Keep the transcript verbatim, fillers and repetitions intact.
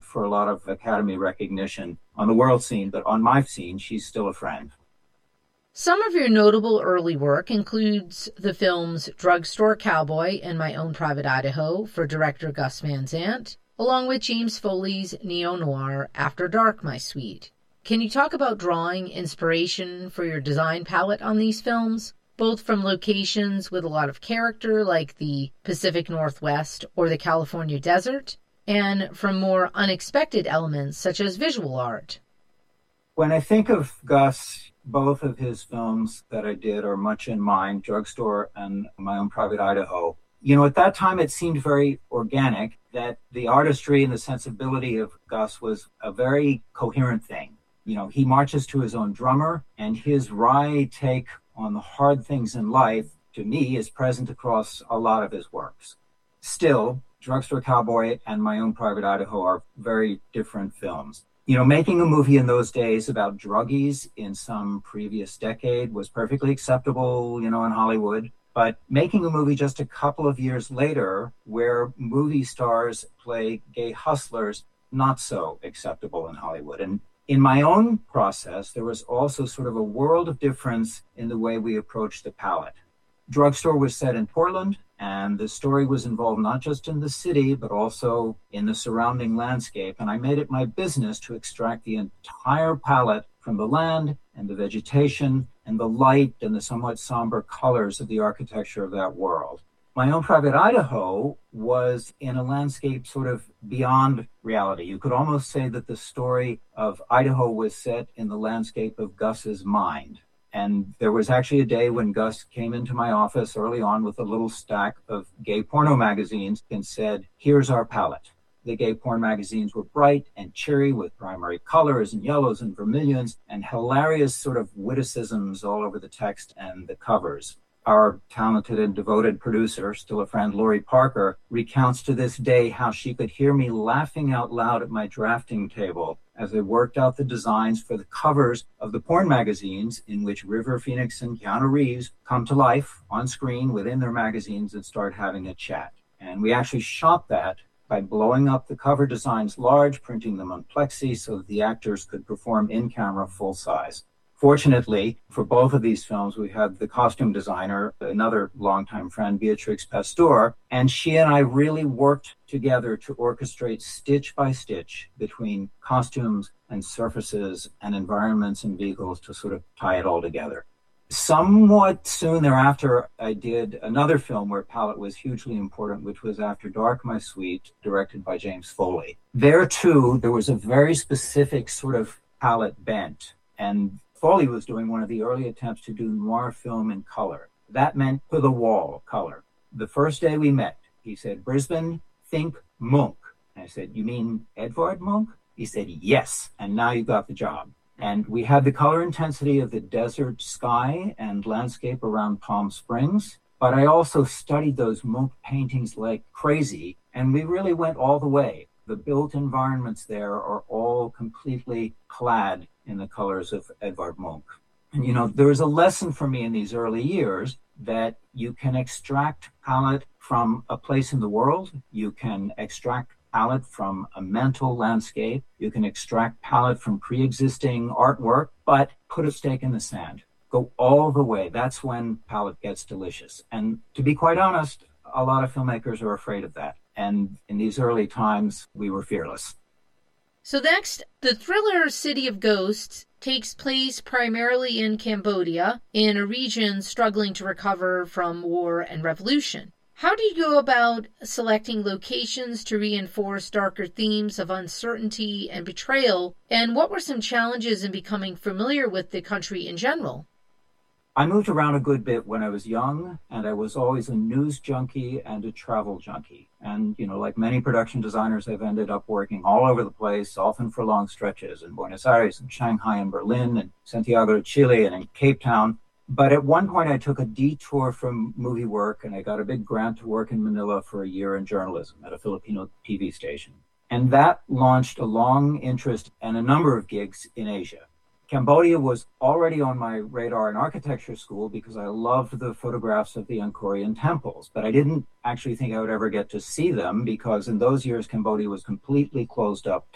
for a lot of Academy recognition on the world scene, but on my scene, she's still a friend. Some of your notable early work includes the films Drugstore Cowboy and My Own Private Idaho for director Gus Van Sant, along with James Foley's neo-noir After Dark, My Sweet. Can you talk about drawing inspiration for your design palette on these films, both from locations with a lot of character like the Pacific Northwest or the California desert, and from more unexpected elements such as visual art? When I think of Gus, both of his films that I did are much in mind, Drugstore and My Own Private Idaho. You know, at that time, it seemed very organic that the artistry and the sensibility of Gus was a very coherent thing. You know, he marches to his own drummer, and his wry take on the hard things in life, to me, is present across a lot of his works. Still, Drugstore Cowboy and My Own Private Idaho are very different films. You know, making a movie in those days about druggies in some previous decade was perfectly acceptable, you know, in Hollywood. But making a movie just a couple of years later where movie stars play gay hustlers, not so acceptable in Hollywood. And in my own process, there was also sort of a world of difference in the way we approached the palette. Drugstore was set in Portland, and the story was involved not just in the city, but also in the surrounding landscape. And I made it my business to extract the entire palette from the land and the vegetation and the light and the somewhat somber colors of the architecture of that world. My Own Private Idaho was in a landscape sort of beyond reality. You could almost say that the story of Idaho was set in the landscape of Gus's mind. And there was actually a day when Gus came into my office early on with a little stack of gay porno magazines and said, "Here's our palette." The gay porn magazines were bright and cheery with primary colors and yellows and vermilions and hilarious sort of witticisms all over the text and the covers. Our talented and devoted producer, still a friend, Lori Parker, recounts to this day how she could hear me laughing out loud at my drafting table as I worked out the designs for the covers of the porn magazines in which River Phoenix and Keanu Reeves come to life on screen within their magazines and start having a chat. And we actually shot that by blowing up the cover designs large, printing them on plexi so that the actors could perform in camera full size. Fortunately, for both of these films, we had the costume designer, another longtime friend, Beatrix Pastor, and she and I really worked together to orchestrate stitch by stitch between costumes and surfaces and environments and vehicles to sort of tie it all together. Somewhat soon thereafter, I did another film where palette was hugely important, which was After Dark, My Sweet, directed by James Foley. There, too, there was a very specific sort of palette bent, and Foley was doing one of the early attempts to do noir film in color. That meant to the wall color. The first day we met, he said, "Brisbane, think Munch." And I said, "You mean Edvard Munch?" He said, "Yes, and now you got the job." And we had the color intensity of the desert sky and landscape around Palm Springs. But I also studied those Munch paintings like crazy, and we really went all the way. The built environments there are all completely clad in the colors of Edvard Munch. And, you know, there was a lesson for me in these early years that you can extract palette from a place in the world. You can extract palette from a mental landscape. You can extract palette from pre-existing artwork, but put a stake in the sand. Go all the way. That's when palette gets delicious. And to be quite honest, a lot of filmmakers are afraid of that. And in these early times, we were fearless. So next, the thriller City of Ghosts takes place primarily in Cambodia, in a region struggling to recover from war and revolution. How do you go about selecting locations to reinforce darker themes of uncertainty and betrayal? And what were some challenges in becoming familiar with the country in general? I moved around a good bit when I was young, and I was always a news junkie and a travel junkie. And, you know, like many production designers, I've ended up working all over the place, often for long stretches in Buenos Aires and Shanghai and Berlin and Santiago de Chile and in Cape Town. But at one point, I took a detour from movie work, and I got a big grant to work in Manila for a year in journalism at a Filipino T V station. And that launched a long interest and a number of gigs in Asia. Cambodia was already on my radar in architecture school because I loved the photographs of the Angkorian temples, but I didn't actually think I would ever get to see them because in those years, Cambodia was completely closed up.